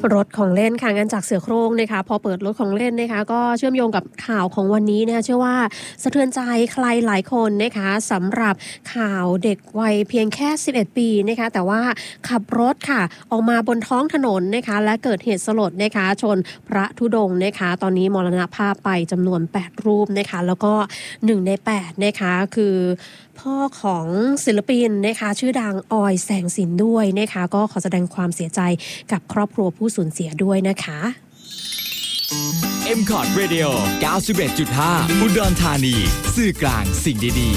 รถของเล่นค่ะงั้นจากเสือโคร่งนะคะพอเปิดรถของเล่นนะคะก็เชื่อมโยงกับข่าวของวันนี้นะคะเชื่อว่าสะเทือนใจใครหลายคนนะคะสำหรับข่าวเด็กวัยเพียงแค่11ปีนะคะแต่ว่าขับรถค่ะออกมาบนท้องถนนนะคะและเกิดเหตุสลดนะคะชนพระธุดงค์นะคะตอนนี้มรณภาพไปจำนวน8รูปนะคะแล้วก็1ใน8นะคะคือพ่อของศิลปินนะคะชื่อดังออยแสงสินด้วยนะคะก็ขอแสดงความเสียใจกับครอบครัวผู้สูญเสียด้วยนะคะ MCOT Radio 91.5 อุดรธานีสื่อกลางสิ่งดีๆ